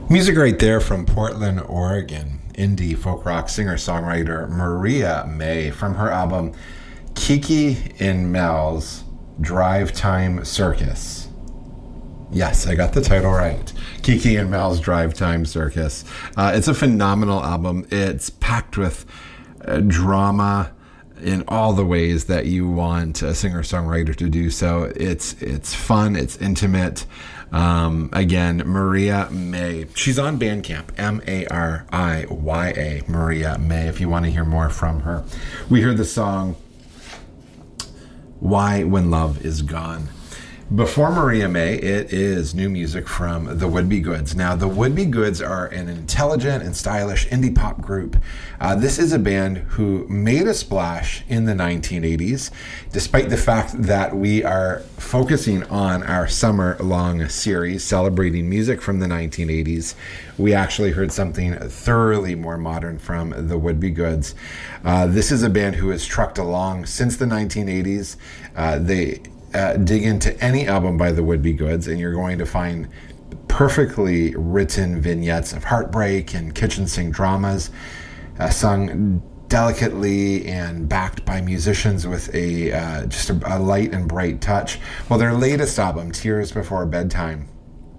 Music right there from Portland, Oregon. Indie folk rock singer-songwriter Maria May from her album Kiki and Mel's Drive Time Circus. Yes, I got the title right. Kiki and Mel's Drive Time Circus. It's a phenomenal album. It's packed with drama in all the ways that you want a singer-songwriter to do so. It's fun, it's intimate. Again, Maria May. She's on Bandcamp, Mariya, Maria May, if you want to hear more from her. We heard the song Why When Love Is Gone. Before Maria May, it is new music from the Would-Be Goods. Now, the Would-Be Goods are an intelligent and stylish indie pop group. This is a band who made a splash in the 1980s, despite the fact that we are focusing on our summer-long series celebrating music from the 1980s. We actually heard something thoroughly more modern from the Would-Be Goods. This is a band who has trucked along since the 1980s. They dig into any album by the Would-Be Goods, and you're going to find perfectly written vignettes of heartbreak and kitchen sink dramas, sung delicately and backed by musicians with just a light and bright touch. Well, their latest album, Tears Before Bedtime,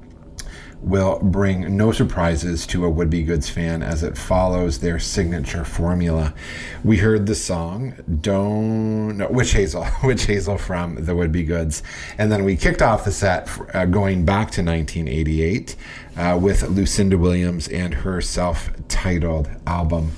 will bring no surprises to a Would-Be Goods fan as it follows their signature formula. We heard the song Witch Hazel from the Would-Be Goods, and then we kicked off the set going back to 1988 with Lucinda Williams and her self-titled album.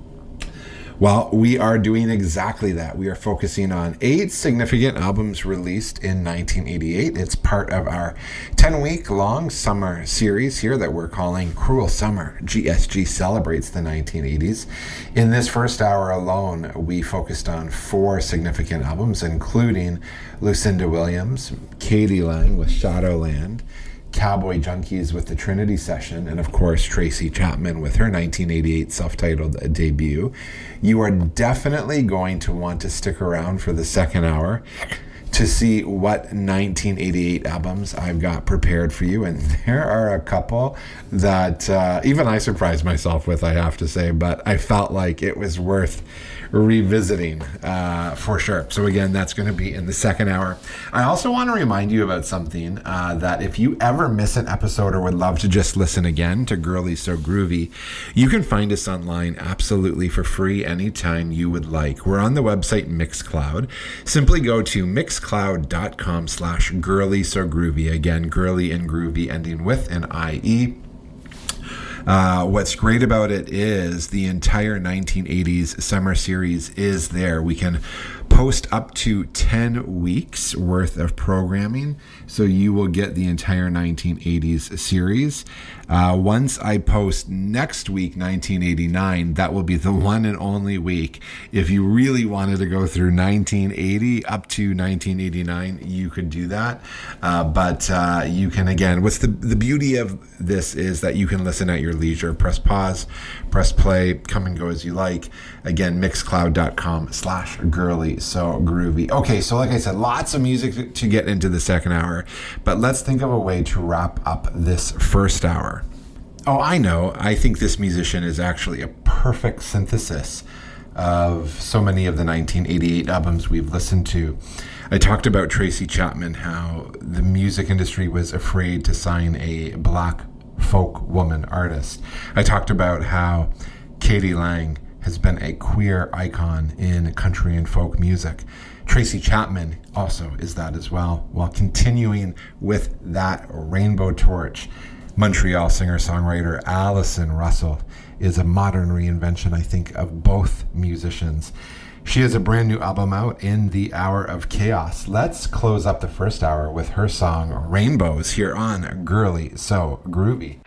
Well, we are doing exactly that. We are focusing on 8 significant albums released in 1988. It's part of our 10-week-long summer series here that we're calling Cruel Summer. GSG celebrates the 1980s. In this first hour alone, we focused on 4 significant albums, including Lucinda Williams, k.d. lang with Shadowland, Cowboy Junkies with the Trinity Session, and of course Tracy Chapman with her 1988 self-titled debut. You are definitely going to want to stick around for the second hour to see what 1988 albums I've got prepared for you, and there are a couple that even I surprised myself with, I have to say, but I felt like it was worth revisiting for sure. So again, that's going to be in the second hour. I also want to remind you about something that if you ever miss an episode or would love to just listen again to Girly So Groovy, you can find us online absolutely for free anytime you would like. We're on the website Mixcloud. Simply go to mixcloud.com/girly so groovy. Again, girly and groovy ending with an IE. What's great about it is the entire 1980s summer series is there. We can post up to 10 weeks worth of programming, so you will get the entire 1980s series. Once I post next week, 1989, that will be the one and only week. If you really wanted to go through 1980 up to 1989, you could do that. But you can, again, what's the beauty of this is that you can listen at your leisure. Press pause, press play, come and go as you like. Again, mixcloud.com/girly so groovy. Okay, so like I said, lots of music to get into the second hour, but let's think of a way to wrap up this first hour. Oh, I know. I think this musician is actually a perfect synthesis of so many of the 1988 albums we've listened to. I talked about Tracy Chapman, how the music industry was afraid to sign a black folk woman artist. I talked about how k.d. lang has been a queer icon in country and folk music. Tracy Chapman also is that as well. While continuing with that rainbow torch, Montreal singer-songwriter Allison Russell is a modern reinvention, I think, of both musicians. She has a brand new album out in the Hour of Chaos. Let's close up the first hour with her song Rainbows here on Girly So Groovy.